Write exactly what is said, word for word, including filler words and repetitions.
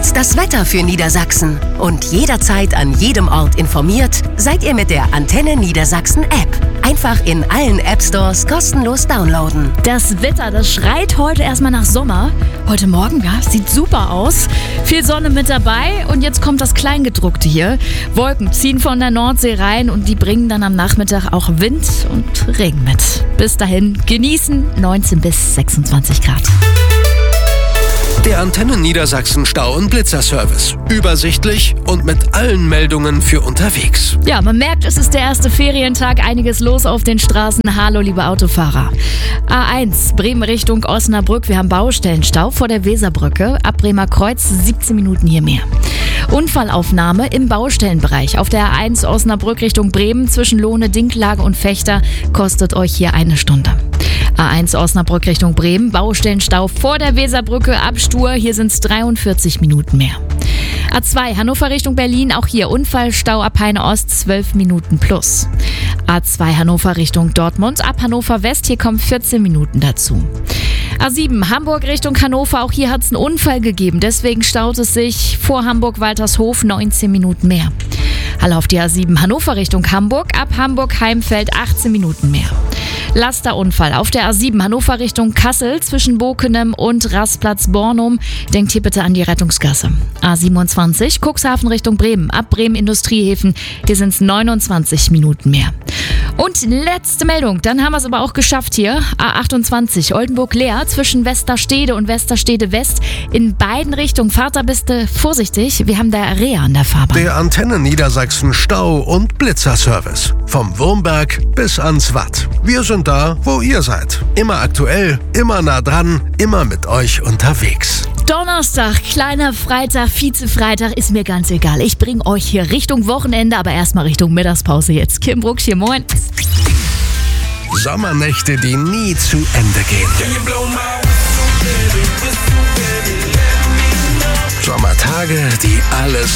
Jetzt das Wetter für Niedersachsen. Und jederzeit an jedem Ort informiert seid ihr mit der Antenne Niedersachsen App. Einfach in allen App Stores kostenlos downloaden. Das Wetter, das schreit heute erstmal nach Sommer. Heute Morgen, ja, sieht super aus. Viel Sonne mit dabei und jetzt kommt das Kleingedruckte hier. Wolken ziehen von der Nordsee rein und die bringen dann am Nachmittag auch Wind und Regen mit. Bis dahin genießen neunzehn bis sechsundzwanzig Grad. Der Antenne Niedersachsen Stau- und Blitzerservice. Übersichtlich und mit allen Meldungen für unterwegs. Ja, man merkt, es ist der erste Ferientag. Einiges los auf den Straßen. Hallo, liebe Autofahrer. A eins, Bremen Richtung Osnabrück. Wir haben Baustellenstau vor der Weserbrücke. Ab Bremer Kreuz siebzehn Minuten hier mehr. Unfallaufnahme im Baustellenbereich. Auf der A eins Osnabrück Richtung Bremen zwischen Lohne, Dinklage und Fechter kostet euch hier eine Stunde. A eins Osnabrück Richtung Bremen, Baustellenstau vor der Weserbrücke ab Stur, hier sind es dreiundvierzig Minuten mehr. A zwei Hannover Richtung Berlin, auch hier Unfallstau ab Peine Ost, zwölf Minuten plus. A zwei Hannover Richtung Dortmund, ab Hannover West, hier kommen vierzehn Minuten dazu. A sieben Hamburg Richtung Hannover, auch hier hat es einen Unfall gegeben, deswegen staut es sich vor Hamburg-Waltershof neunzehn Minuten mehr. Halle auf die A sieben Hannover Richtung Hamburg, ab Hamburg-Heimfeld achtzehn Minuten mehr. Lasterunfall auf der A sieben Hannover Richtung Kassel zwischen Bokenem und Rastplatz-Bornum. Denkt hier bitte an die Rettungsgasse. A siebenundzwanzig Cuxhaven Richtung Bremen, ab Bremen Industriehäfen, hier sind es neunundzwanzig Minuten mehr. Und letzte Meldung, dann haben wir es aber auch geschafft hier. A achtundzwanzig Oldenburg-Leer zwischen Westerstede und Westerstede West. In beiden Richtungen, fahrt da bitte vorsichtig, wir haben da Reha an der Fahrbahn. Der Antenne Niedersachsen Stau- und Blitzerservice. Vom Wurmberg bis ans Watt. Wir sind da, wo ihr seid. Immer aktuell, immer nah dran, immer mit euch unterwegs. Donnerstag, kleiner Freitag, Vize-Freitag, ist mir ganz egal. Ich bringe euch hier Richtung Wochenende, aber erstmal Richtung Mittagspause jetzt. Kim Brucksch hier, moin. Sommernächte, die nie zu Ende gehen. Sommertage, die alles